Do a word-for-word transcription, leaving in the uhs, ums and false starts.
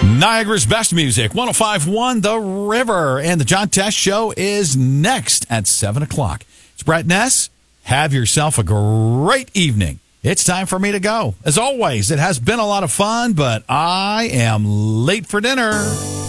Niagara's best music, one oh five point one The River. And the John Test Show is next at seven o'clock. It's Brett Ness. Have yourself a great evening. It's time for me to go. As always, it has been a lot of fun, but I am late for dinner.